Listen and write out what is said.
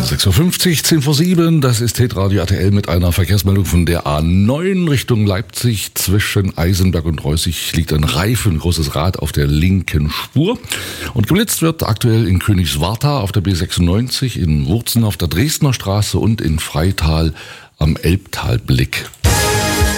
6.50 Uhr, 10 vor 7, das ist Hitradio RTL mit einer Verkehrsmeldung von der A9 Richtung Leipzig. Zwischen Eisenberg und Reußig liegt ein Reifen, großes Rad auf der linken Spur. Und geblitzt wird aktuell in Königswartha auf der B96, in Wurzen auf der Dresdner Straße und in Freital am Elbtalblick.